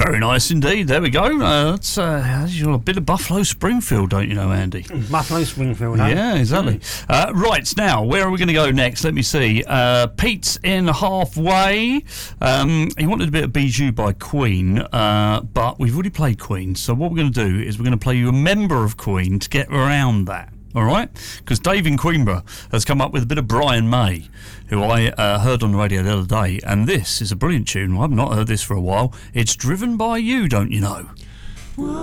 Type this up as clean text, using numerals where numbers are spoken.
Very nice indeed. There we go. That's a bit of Buffalo Springfield, don't you know, Andy? Buffalo Springfield, eh? Yeah, exactly. Right, now, where are we going to go next? Let me see. Pete's in halfway. He wanted a bit of Bijou by Queen, but we've already played Queen, so what we're going to do is we're going to play you a member of Queen to get around that. All right? Because Dave in Queenborough has come up with a bit of Brian May, who I heard on the radio the other day, and this is a brilliant tune. I've not heard this for a while. It's Driven by You, don't you know?